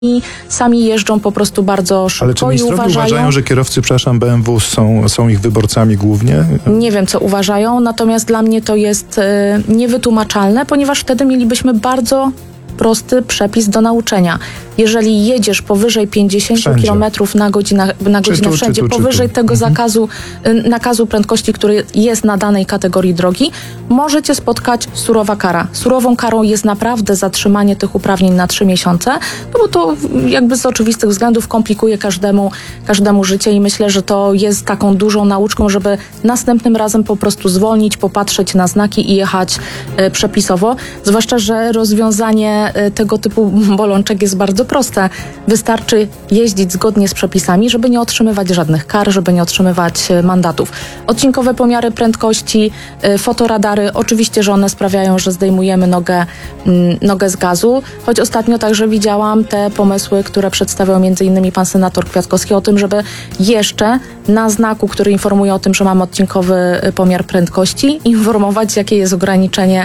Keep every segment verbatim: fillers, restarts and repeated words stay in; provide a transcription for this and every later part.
I sami jeżdżą po prostu bardzo szybko. Ale czy i ministrowie uważają, uważają, że kierowcy, przepraszam, B M W są, są ich wyborcami głównie? Nie wiem, co uważają, natomiast dla mnie to jest y, niewytłumaczalne, ponieważ wtedy mielibyśmy bardzo prosty przepis do nauczenia. Jeżeli jedziesz powyżej pięćdziesiąt kilometrów na godzinę, na godzinę tu, wszędzie, czy tu, powyżej czy tu. tego Mhm. zakazu, y, nakazu prędkości, który jest na danej kategorii drogi, możecie spotkać surowa kara. Surową karą jest naprawdę zatrzymanie tych uprawnień na trzy miesiące, no bo to jakby z oczywistych względów komplikuje każdemu, każdemu życie i myślę, że to jest taką dużą nauczką, żeby następnym razem po prostu zwolnić, popatrzeć na znaki i jechać y, przepisowo. Zwłaszcza, że rozwiązanie y, tego typu bolączek jest bardzo proste. Wystarczy jeździć zgodnie z przepisami, żeby nie otrzymywać żadnych kar, żeby nie otrzymywać mandatów. Odcinkowe pomiary prędkości, fotoradary, oczywiście, że one sprawiają, że zdejmujemy nogę, nogę z gazu, choć ostatnio także widziałam te pomysły, które przedstawiał między innymi pan senator Kwiatkowski o tym, żeby jeszcze na znaku, który informuje o tym, że mamy odcinkowy pomiar prędkości, informować, jakie jest ograniczenie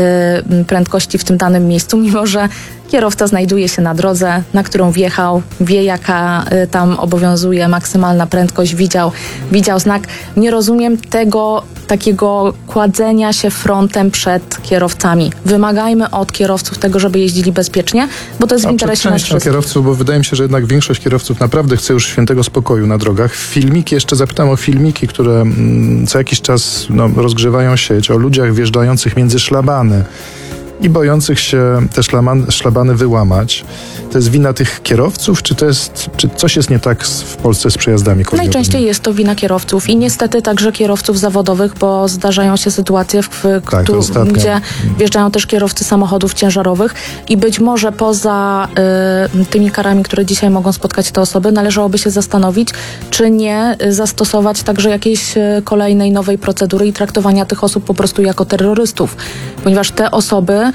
prędkości w tym danym miejscu, mimo że kierowca znajduje się na drodze, na którą wjechał, wie, jaka y, tam obowiązuje maksymalna prędkość, widział, widział znak. Nie rozumiem tego takiego kładzenia się frontem przed kierowcami. Wymagajmy od kierowców tego, żeby jeździli bezpiecznie, bo to jest w A interesie przed nas częścią wszystkich. kierowców, bo wydaje mi się, że jednak większość kierowców naprawdę chce już świętego spokoju na drogach. Filmiki, jeszcze zapytam o filmiki, które mm, co jakiś czas no, rozgrzewają sieć, o ludziach wjeżdżających między szlabany i bojących się te szlaban, szlabany wyłamać. To jest wina tych kierowców, czy to jest, czy coś jest nie tak z, w Polsce z przejazdami kolejowymi? Najczęściej jest to wina kierowców i niestety także kierowców zawodowych, bo zdarzają się sytuacje, w, w, Tak, któ- ostatnio. gdzie wjeżdżają też kierowcy samochodów ciężarowych i być może poza y, tymi karami, które dzisiaj mogą spotkać te osoby, należałoby się zastanowić, czy nie zastosować także jakiejś y, kolejnej nowej procedury i traktowania tych osób po prostu jako terrorystów, ponieważ te osoby y,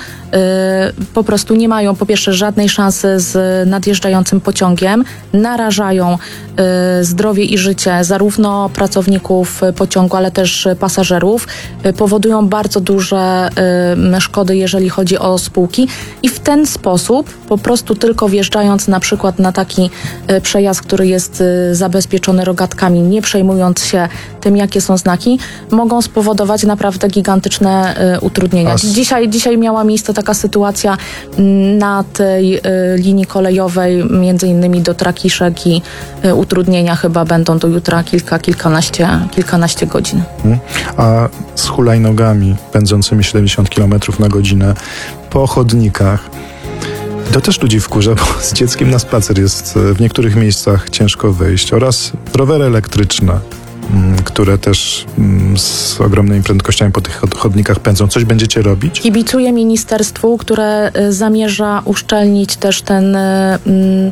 po prostu nie mają po pierwsze żadnej szansy z nadjeżdżającym pociągiem, narażają y, zdrowie i życie zarówno pracowników pociągu, ale też pasażerów, y, powodują bardzo duże y, szkody, jeżeli chodzi o spółki i w ten sposób po prostu tylko wjeżdżając na przykład na taki y, przejazd, który jest y, zabezpieczony rogatkami, nie przejmując się tym, jakie są znaki, mogą spowodować naprawdę gigantyczne y, utrudnienia. As- Dzisiaj, dzisiaj miała miejsce taka sytuacja mm, na tej y, linii kolejowej, między innymi do Trakiszek i y, utrudnienia chyba będą do jutra kilka, kilkanaście, kilkanaście godzin. A z hulajnogami pędzącymi siedemdziesiąt kilometrów na godzinę po chodnikach, to też ludzi wkurza, bo z dzieckiem na spacer jest w niektórych miejscach ciężko wyjść. Oraz rowery elektryczne, mm, które też mm, z ogromnymi prędkościami po tych chod- chodnikach pędzą. Coś będziecie robić? Kibicuję ministerstwu, które y, zamierza uszczelnić też ten y, mm,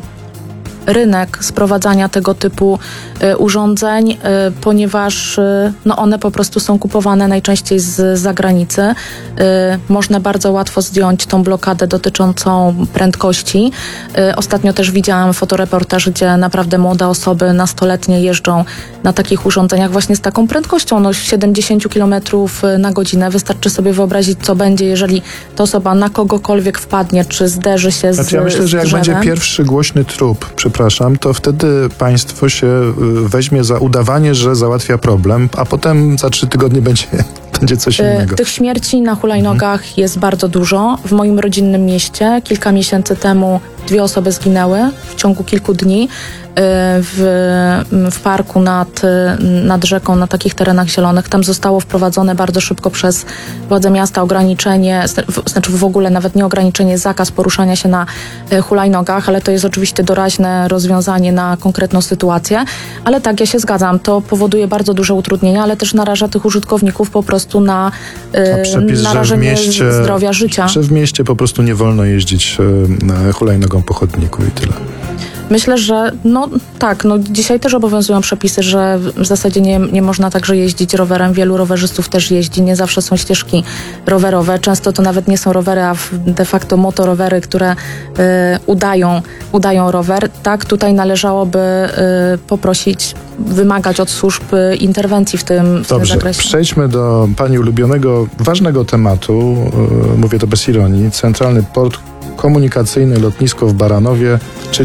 rynek sprowadzania tego typu y, urządzeń, y, ponieważ y, no one po prostu są kupowane najczęściej z zagranicy. Y, można bardzo łatwo zdjąć tą blokadę dotyczącą prędkości. Y, ostatnio też widziałam fotoreportaż, gdzie naprawdę młode osoby, nastoletnie jeżdżą na takich urządzeniach właśnie z taką prędkością, no siedemdziesiąt kilometrów na godzinę. Wystarczy sobie wyobrazić, co będzie, jeżeli ta osoba na kogokolwiek wpadnie, czy zderzy się z Znaczy ja myślę, że jak z będzie drzewem. pierwszy głośny trup, przepraszam, to wtedy państwo się y, weźmie za udawanie, że załatwia problem, a potem za trzy tygodnie będzie, będzie coś innego. Y, Tych śmierci na hulajnogach mhm. jest bardzo dużo. W moim rodzinnym mieście kilka miesięcy temu dwie osoby zginęły w ciągu kilku dni w, w parku nad, nad rzeką, na takich terenach zielonych. Tam zostało wprowadzone bardzo szybko przez władze miasta ograniczenie, znaczy w ogóle nawet nie ograniczenie, zakaz poruszania się na hulajnogach, ale to jest oczywiście doraźne rozwiązanie na konkretną sytuację. Ale tak, ja się zgadzam, to powoduje bardzo duże utrudnienia, ale też naraża tych użytkowników po prostu na A przepis, narażenie że w mieście, zdrowia, życia. Że w mieście po prostu nie wolno jeździć e, hulajnogą po chodniku i tyle. Myślę, że no tak, no dzisiaj też obowiązują przepisy, że w zasadzie nie, nie można także jeździć rowerem. Wielu rowerzystów też jeździ, nie zawsze są ścieżki rowerowe. Często to nawet nie są rowery, a de facto motorowery, które y, udają, udają rower. Tak, tutaj należałoby y, poprosić, wymagać od służb y, interwencji w tym, w tym Dobrze, zakresie. przejdźmy do pani ulubionego, ważnego tematu, y, mówię to bez ironii, Centralny Port komunikacyjne lotnisko w Baranowie,